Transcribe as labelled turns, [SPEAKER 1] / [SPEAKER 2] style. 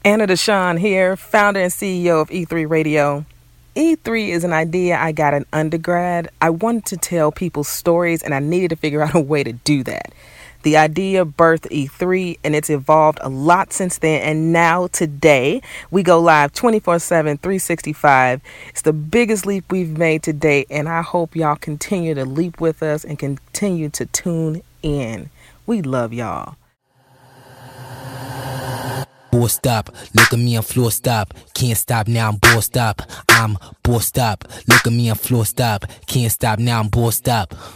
[SPEAKER 1] Anna Deshawn here, founder and CEO of E3 Radio. E3 is an idea I got in undergrad. I wanted to tell people stories and I needed to figure out a way to do that. The idea birthed E3 and it's evolved a lot since then, and now today we go live 24/7, 365. It's the biggest leap we've made to date, and I hope y'all continue to leap with us and continue to tune in. We love y'all.
[SPEAKER 2] Bossed up, look at me, I'm floor stop. Can't stop now, I'm bossed up. I'm bossed up, look at me, I'm floor stop. Can't stop now, I'm bossed up.